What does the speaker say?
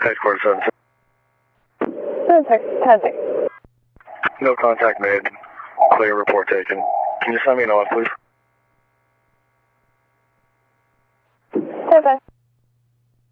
Headquarters 7. 10-6. No contact made. Clear report taken. Can you send me an on, please? 10-5.